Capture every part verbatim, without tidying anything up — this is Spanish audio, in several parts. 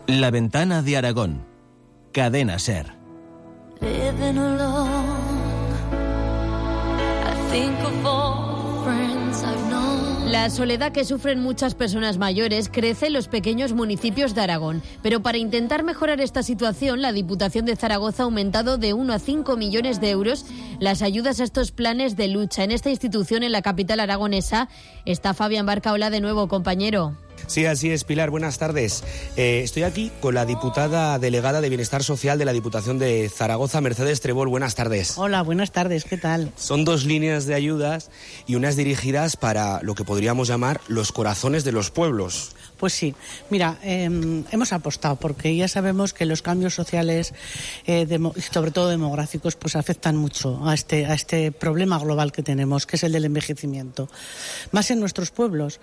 La ventana de Aragón. Cadena SER. La soledad que sufren muchas personas mayores crece en los pequeños municipios de Aragón. Pero para intentar mejorar esta situación, la Diputación de Zaragoza ha aumentado de uno a cinco millones de euros las ayudas a estos planes de lucha. En esta institución, en la capital aragonesa, está Fabián Barca. Hola de nuevo, compañero. Sí, así es, Pilar. Buenas tardes. Eh, estoy aquí con la diputada delegada de Bienestar Social de la Diputación de Zaragoza, Mercedes Trebol. Buenas tardes. Hola, buenas tardes. ¿Qué tal? Son dos líneas de ayudas y unas dirigidas para lo que podríamos llamar los corazones de los pueblos. Pues sí. Mira, eh, hemos apostado porque ya sabemos que los cambios sociales, eh, demo, sobre todo demográficos, pues afectan mucho a este, a este problema global que tenemos, que es el del envejecimiento. Más en nuestros pueblos.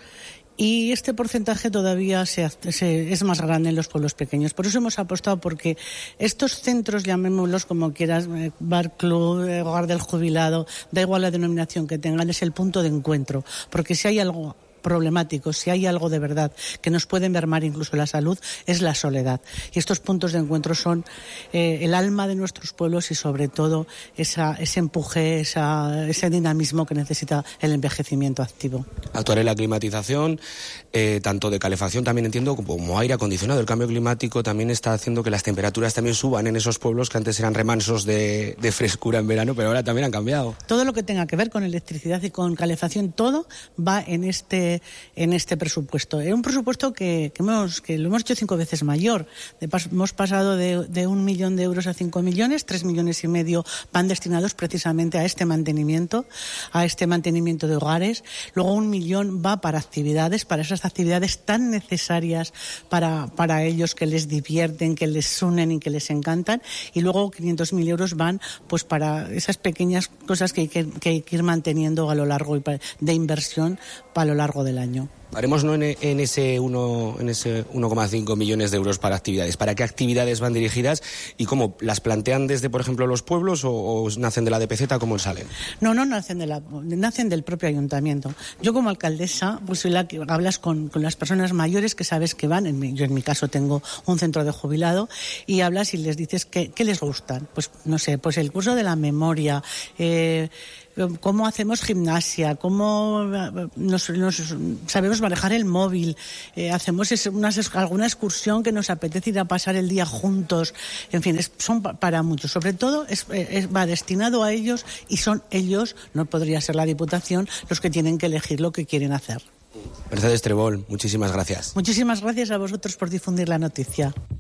Y este porcentaje todavía se, se, es más grande en los pueblos pequeños. Por eso hemos apostado porque estos centros, llamémoslos como quieras, bar, club, hogar del jubilado, da igual la denominación que tengan, es el punto de encuentro. Porque si hay algo problemáticos, si hay algo de verdad que nos puede mermar incluso la salud, es la soledad. Y estos puntos de encuentro son eh, el alma de nuestros pueblos y sobre todo esa, ese empuje, esa, ese dinamismo que necesita el envejecimiento activo. Actuar en la climatización, eh, tanto de calefacción también entiendo, como aire acondicionado. El cambio climático también está haciendo que las temperaturas también suban en esos pueblos que antes eran remansos de, de frescura en verano, pero ahora también han cambiado. Todo lo que tenga que ver con electricidad y con calefacción, todo va en este en este presupuesto. Es un presupuesto que, que, hemos, que lo hemos hecho cinco veces mayor. De pas, hemos pasado de, de un millón de euros a cinco millones, tres millones y medio van destinados precisamente a este mantenimiento, a este mantenimiento de hogares. Luego un millón va para actividades, para esas actividades tan necesarias para, para ellos, que les divierten, que les unen y que les encantan. Y luego quinientos mil euros van pues para esas pequeñas cosas que hay que, que, hay que ir manteniendo a lo largo de inversión a lo largo del año. Haremos no en, en ese uno en ese uno coma cinco millones de euros para actividades. ¿Para qué actividades van dirigidas y cómo las plantean desde, por ejemplo, los pueblos o, o nacen de la D P Z? ¿Cómo salen? No, no nacen de la nacen del propio ayuntamiento. Yo como alcaldesa, pues soy la que hablas con, con las personas mayores que sabes que van. En mi, yo en mi caso tengo un centro de jubilado y hablas y les dices que, qué les gustan. Pues no sé, pues el curso de la memoria. Eh, cómo hacemos gimnasia, cómo nos, nos sabemos manejar el móvil, eh, hacemos unas, alguna excursión que nos apetece ir a pasar el día juntos, en fin, es, son pa, para muchos, sobre todo es, es, va destinado a ellos y son ellos, no podría ser la Diputación, los que tienen que elegir lo que quieren hacer. Mercedes Trebol, muchísimas gracias. Muchísimas gracias a vosotros por difundir la noticia.